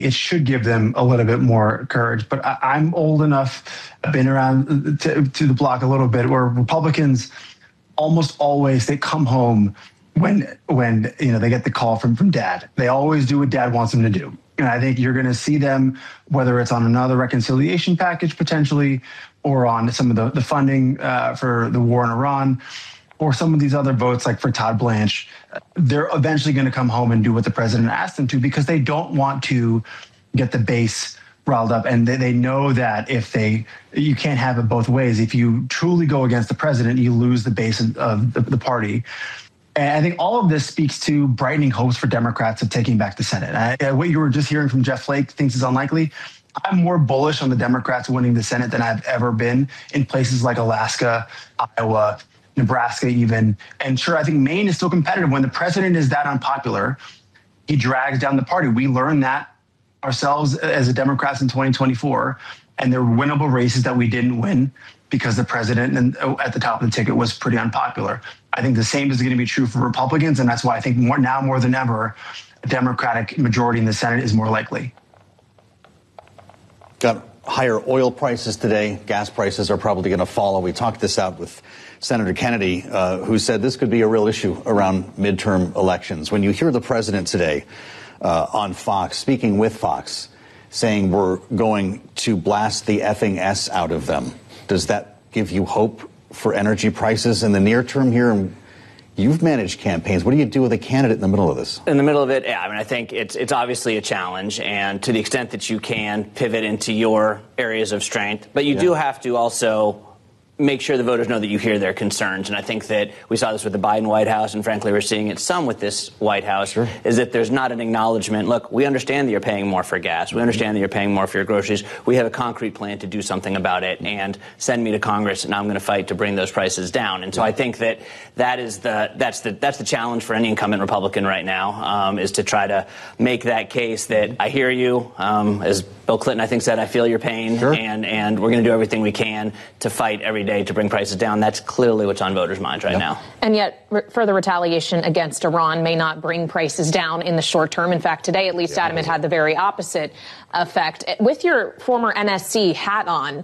it should give them a little bit more courage. But I'm old enough, I've been around to the block a little bit, where Republicans almost always, they come home when they get the call from dad. They always do what dad wants them to do. And I think you're going to see them, whether it's on another reconciliation package potentially, or on some of the funding for the war in Iran, or some of these other votes like for Todd Blanche. They're eventually going to come home and do what the president asked them to, because they don't want to get the base riled up. And they know that you can't have it both ways. If you truly go against the president, you lose the base of the party. And I think all of this speaks to brightening hopes for Democrats of taking back the Senate. What you were just hearing from Jeff Flake thinks is unlikely. I'm more bullish on the Democrats winning the Senate than I've ever been in places like Alaska, Iowa, Nebraska even. And sure, I think Maine is still competitive. When the president is that unpopular, he drags down the party. We learned that ourselves as a Democrats in 2024. And there were winnable races that we didn't win because the president at the top of the ticket was pretty unpopular. I think the same is going to be true for Republicans. And that's why I think more than ever, a Democratic majority in the Senate is more likely. Got higher oil prices today. Gas prices are probably going to follow. We talked this out with Senator Kennedy, who said this could be a real issue around midterm elections. When you hear the president today on Fox, speaking with Fox, saying we're going to blast the effing S out of them, does that give you hope for energy prices in the near term here? And you've managed campaigns. What do you do with a candidate in the middle of this? In the middle of it, yeah, I mean, I think it's obviously a challenge, and to the extent that you can pivot into your areas of strength, but you do have to also make sure the voters know that you hear their concerns. And I think that we saw this with the Biden White House, and frankly, we're seeing it some with this White House, is that there's not an acknowledgement. Look, we understand that you're paying more for gas. We understand that you're paying more for your groceries. We have a concrete plan to do something about it, and send me to Congress, and I'm going to fight to bring those prices down. And so I think that's the challenge for any incumbent Republican right now, is to try to make that case that I hear you. As Bill Clinton, I think, said, I feel your pain, and we're going to do everything we can to fight every day to bring prices down. That's clearly what's on voters' minds right now. And yet further retaliation against Iran may not bring prices down in the short term. In fact, today, at least, Adam, it had the very opposite effect. With your former NSC hat on,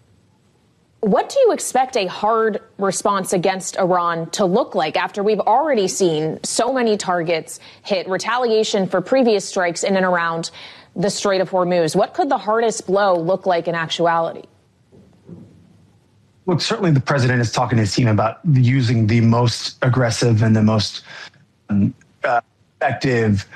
what do you expect a hard response against Iran to look like after we've already seen so many targets hit, retaliation for previous strikes in and around the Strait of Hormuz? What could the hardest blow look like in actuality? Look, certainly the president is talking to his team about using the most aggressive and the most effective,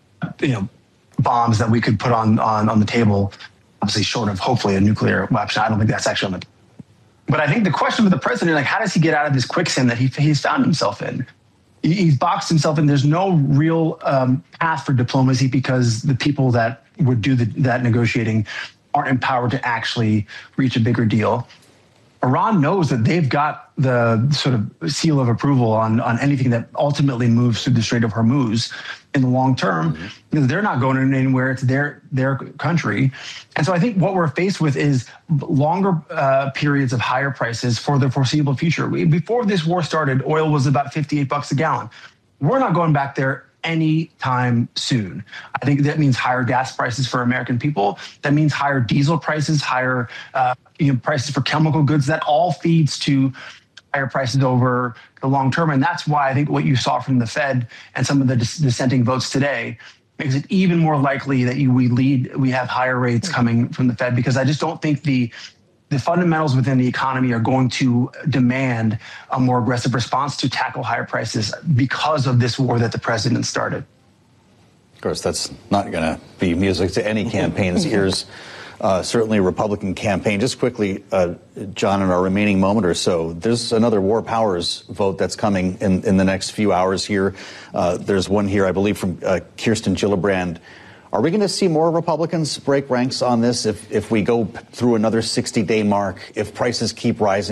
bombs that we could put on the table. Obviously, short of hopefully a nuclear weapon. I don't think that's actually on the. But I think the question for the president, like, how does he get out of this quicksand that he's found himself in? He's boxed himself in. There's no real path for diplomacy because the people that would do that negotiating aren't empowered to actually reach a bigger deal. Iran knows that they've got the sort of seal of approval on anything that ultimately moves through the Strait of Hormuz in the long term. Because they're not going anywhere. It's their country. And so I think what we're faced with is longer periods of higher prices for the foreseeable future. Before this war started, oil was about $58 a gallon. We're not going back there anytime soon. I think that means higher gas prices for American people. That means higher diesel prices, higher prices for chemical goods. That all feeds to higher prices over the long term. And that's why I think what you saw from the Fed and some of the dissenting votes today makes it even more likely that we have higher rates coming from the Fed, because I just don't think the fundamentals within the economy are going to demand a more aggressive response to tackle higher prices because of this war that the president started. Of course, that's not going to be music to any campaign's ears. Certainly a Republican campaign. Just quickly, John, in our remaining moment or so, there's another War Powers vote that's coming in the next few hours here. There's one here, I believe, from Kirsten Gillibrand. Are we going to see more Republicans break ranks on this if we go through another 60-day mark, if prices keep rising?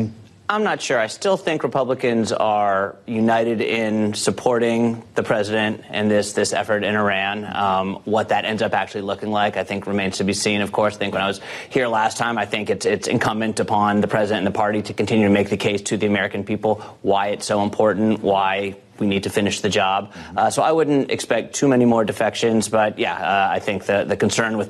I'm not sure. I still think Republicans are united in supporting the president and this effort in Iran. What that ends up actually looking like, I think, remains to be seen. Of course, I think when I was here last time, I think it's incumbent upon the president and the party to continue to make the case to the American people why it's so important, why we need to finish the job. So I wouldn't expect too many more defections. But, yeah, I think the concern with